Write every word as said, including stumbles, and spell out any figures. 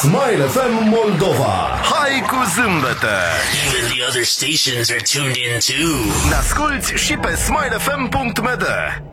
Smile F M Moldova. Hai cu zâmbete! Even the other stations are tuned in too. Ne asculti și pe smile f m punct m d.